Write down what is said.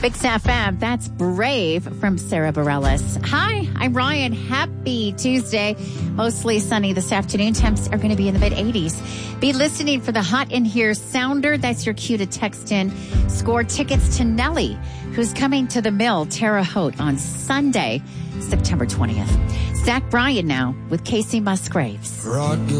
Fix FM, that's Brave from Sarah Bareilles. Hi, I'm Ryan. Happy Tuesday. Mostly sunny this afternoon. Temps are going to be in the mid-80s. Be listening for the Hot in Here sounder. That's your cue to text in. Score tickets to Nelly, who's coming to the Mill, Terre Haute, on Sunday, September 20th. Zach Bryan now with Casey Musgraves.